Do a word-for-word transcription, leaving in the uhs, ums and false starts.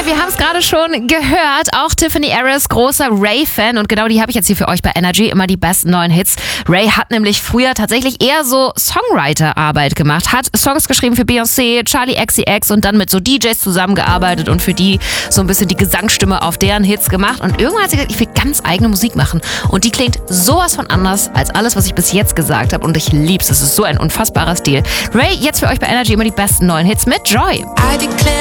wir haben es gerade schon gehört. Auch Tiffany Harris, großer Ray-Fan. Und genau die habe ich jetzt hier für euch bei Energy. Immer die besten neuen Hits. Ray hat nämlich früher tatsächlich eher so Songwriter-Arbeit gemacht. Hat Songs geschrieben für Beyoncé, Charli X C X und dann mit so D Js zusammengearbeitet und für die so ein bisschen die Gesangsstimme auf deren Hits gemacht. Und irgendwann hat sie gesagt, ich will ganz eigene Musik machen. Und die klingt sowas von anders als alles, was ich bis jetzt gesagt habe. Und ich lieb's. Es ist so ein unfassbarer Stil. Ray, jetzt für euch bei Energy immer die besten neuen Hits mit Joy.